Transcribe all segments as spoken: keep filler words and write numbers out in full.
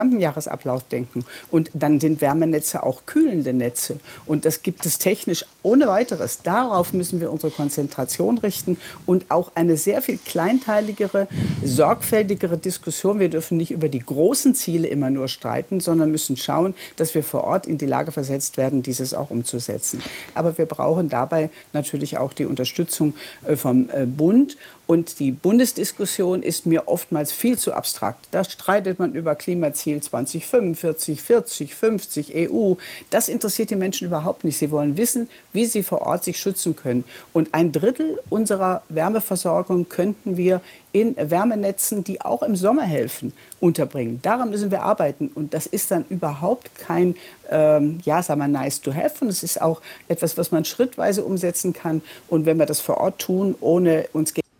Jahresablauf denken. Und dann sind Wärmenetze auch kühlende Netze. Und das gibt es technisch ohne weiteres. Darauf müssen wir unsere Konzentration richten und auch eine sehr viel kleinteiligere, sorgfältigere Diskussion. Wir dürfen nicht über die großen Ziele immer nur streiten, sondern müssen schauen, dass wir vor Ort in die Lage versetzt werden, dieses auch umzusetzen. Aber wir brauchen dabei natürlich auch die Unterstützung vom Bund. Und die Bundesdiskussion ist mir oftmals viel zu abstrakt. Da streitet man über Klimaziel zwanzig fünfundvierzig, vierzig, fünfzig, E U. Das interessiert die Menschen überhaupt nicht. Sie wollen wissen, wie sie vor Ort sich schützen können. Und ein Drittel unserer Wärmeversorgung könnten wir in Wärmenetzen, die auch im Sommer helfen, unterbringen. Daran müssen wir arbeiten. Und das ist dann überhaupt kein, ähm, ja, sagen wir, nice to have. Und es ist auch etwas, was man schrittweise umsetzen kann. Und wenn wir das vor Ort tun, ohne uns gegen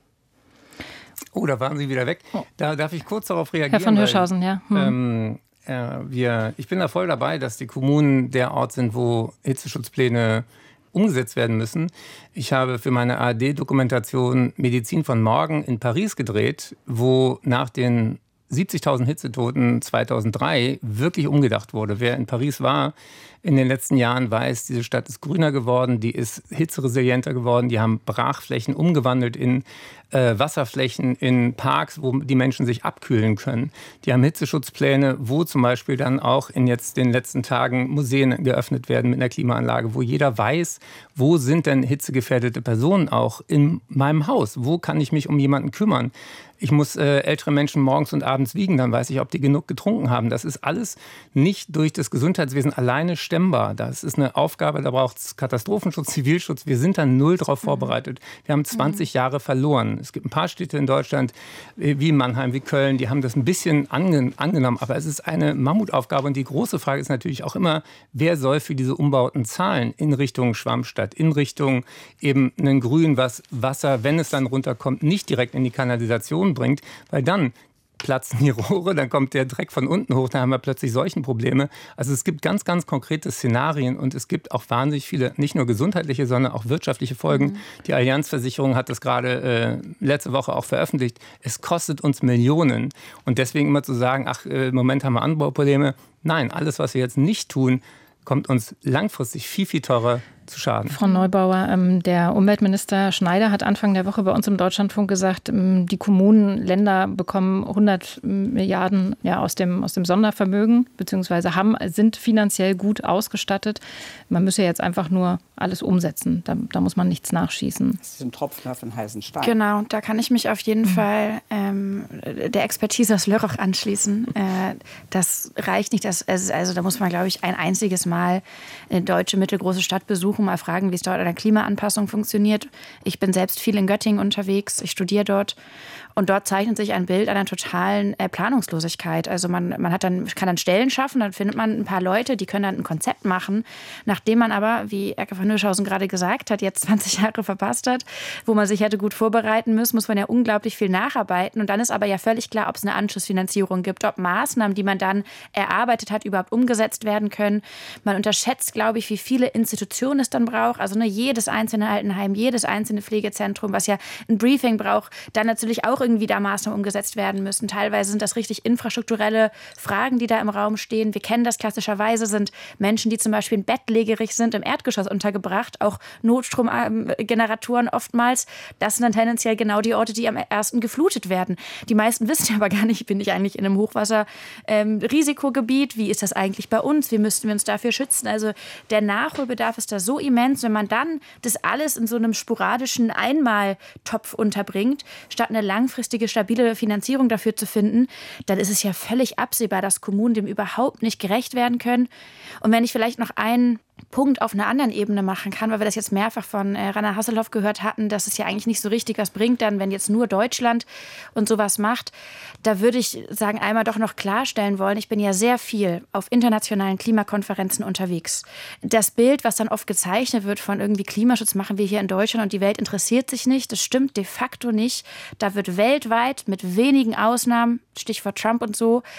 Oh, da waren Sie wieder weg. Da darf ich kurz darauf reagieren. Herr von Hirschhausen, weil, ja. Hm. Ähm, äh, wir, ich bin da voll dabei, dass die Kommunen der Ort sind, wo Hitzeschutzpläne umgesetzt werden müssen. Ich habe für meine A R D-Dokumentation Medizin von morgen in Paris gedreht, wo nach den siebzigtausend Hitzetoten zweitausenddrei wirklich umgedacht wurde. Wer in Paris war in den letzten Jahren weiß, diese Stadt ist grüner geworden, die ist hitzeresilienter geworden, die haben Brachflächen umgewandelt in äh, Wasserflächen, in Parks, wo die Menschen sich abkühlen können. Die haben Hitzeschutzpläne, wo zum Beispiel dann auch in jetzt den letzten Tagen Museen geöffnet werden mit einer Klimaanlage, wo jeder weiß, wo sind denn hitzegefährdete Personen auch in meinem Haus? Wo kann ich mich um jemanden kümmern? Ich muss äh, ältere Menschen morgens und abends wiegen, dann weiß ich, ob die genug getrunken haben. Das ist alles nicht durch das Gesundheitswesen alleine stemmbar. Das ist eine Aufgabe, da braucht es Katastrophenschutz, Zivilschutz. Wir sind da null drauf vorbereitet. Wir haben zwanzig Jahre verloren. Es gibt ein paar Städte in Deutschland, wie Mannheim, wie Köln, die haben das ein bisschen ange- angenommen. Aber es ist eine Mammutaufgabe. Und die große Frage ist natürlich auch immer, wer soll für diese Umbauten zahlen in Richtung Schwammstadt, in Richtung eben einen Grün, was Wasser, wenn es dann runterkommt, nicht direkt in die Kanalisation bringt, weil dann platzen die Rohre, dann kommt der Dreck von unten hoch, dann haben wir plötzlich solchen Probleme. Also es gibt ganz, ganz konkrete Szenarien und es gibt auch wahnsinnig viele, nicht nur gesundheitliche, sondern auch wirtschaftliche Folgen. Mhm. Die Allianz-Versicherung hat das gerade äh, letzte Woche auch veröffentlicht. Es kostet uns Millionen und deswegen immer zu sagen, ach, äh, im Moment haben wir Anbauprobleme. Nein, alles, was wir jetzt nicht tun, kommt uns langfristig viel, viel teurer zu schaden. Frau Neubauer, ähm, der Umweltminister Schneider hat Anfang der Woche bei uns im Deutschlandfunk gesagt, ähm, die Kommunen, Länder bekommen hundert Milliarden ja, aus dem, aus dem Sondervermögen, beziehungsweise haben, sind finanziell gut ausgestattet. Man müsse jetzt einfach nur alles umsetzen. Da, da muss man nichts nachschießen. Das ist ein Tropfen auf den heißen Stein. Genau, da kann ich mich auf jeden mhm. Fall ähm, der Expertise aus Lörrach anschließen. Äh, das reicht nicht. Das, also da muss man, glaube ich, ein einziges Mal eine deutsche mittelgroße Stadt besuchen, mal fragen, wie es dort an der Klimaanpassung funktioniert. Ich bin selbst viel in Göttingen unterwegs, ich studiere dort und dort zeichnet sich ein Bild einer totalen äh, Planungslosigkeit. Also man, man hat dann, kann dann Stellen schaffen, dann findet man ein paar Leute, die können dann ein Konzept machen, nachdem man aber, wie Erke von Hirschhausen gerade gesagt hat, jetzt zwanzig Jahre verpasst hat, wo man sich hätte gut vorbereiten müssen, muss man ja unglaublich viel nacharbeiten und dann ist aber ja völlig klar, ob es eine Anschlussfinanzierung gibt, ob Maßnahmen, die man dann erarbeitet hat, überhaupt umgesetzt werden können. Man unterschätzt, glaube ich, wie viele Institutionen es dann braucht, also ne, jedes einzelne Altenheim, jedes einzelne Pflegezentrum, was ja ein Briefing braucht, dann natürlich auch irgendwie da Maßnahmen umgesetzt werden müssen. Teilweise sind das richtig infrastrukturelle Fragen, die da im Raum stehen. Wir kennen das klassischerweise, sind Menschen, die zum Beispiel bettlägerig sind, im Erdgeschoss untergebracht, auch Notstromgeneratoren oftmals. Das sind dann tendenziell genau die Orte, die am ersten geflutet werden. Die meisten wissen aber gar nicht, bin ich eigentlich in einem Hochwasser-Risikogebiet? Ähm, Wie ist das eigentlich bei uns? Wie müssten wir uns dafür schützen? Also der Nachholbedarf ist da so immens, wenn man dann das alles in so einem sporadischen Einmaltopf unterbringt, statt eine langfristige, stabile Finanzierung dafür zu finden, dann ist es ja völlig absehbar, dass Kommunen dem überhaupt nicht gerecht werden können. Und wenn ich vielleicht noch einen Punkt auf einer anderen Ebene machen kann, weil wir das jetzt mehrfach von äh, Rana Hasselhoff gehört hatten, dass es ja eigentlich nicht so richtig was bringt, dann, wenn jetzt nur Deutschland und sowas macht. Da würde ich sagen, einmal doch noch klarstellen wollen, ich bin ja sehr viel auf internationalen Klimakonferenzen unterwegs. Das Bild, was dann oft gezeichnet wird von irgendwie Klimaschutz machen wir hier in Deutschland und die Welt interessiert sich nicht, das stimmt de facto nicht. Da wird weltweit mit wenigen Ausnahmen, Stichwort Trump und so,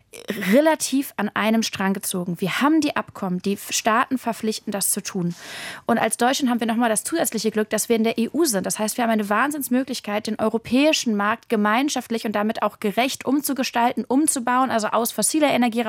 relativ an einem Strang gezogen. Wir haben die Abkommen, die Staaten verpflichten, das zu tun. Und als Deutschland haben wir nochmal das zusätzliche Glück, dass wir in der E U sind. Das heißt, wir haben eine Wahnsinnsmöglichkeit, den europäischen Markt gemeinschaftlich und damit auch gerecht umzugestalten, umzubauen, also aus fossiler Energie